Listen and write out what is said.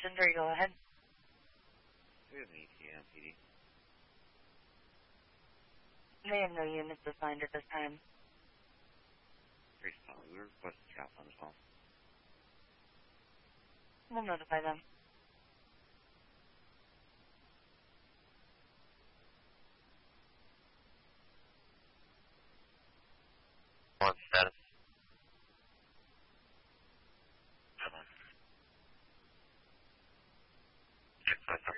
Gender, go ahead. We have an ETA on PD. They have no units assigned at this time. Pretty solid. We requested cops on as well. We'll notify them. One status.